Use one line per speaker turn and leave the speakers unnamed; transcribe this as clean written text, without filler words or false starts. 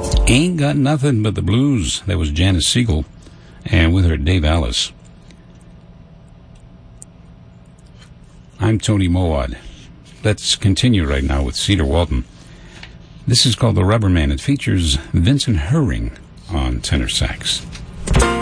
Ain't Got Nothing But the Blues. That was Janice Siegel, and with her Dave Alice. I'm Tony Mowat. Let's continue right now with Cedar Walton. This is called The Rubber Man. It features Vincent Herring on tenor sax.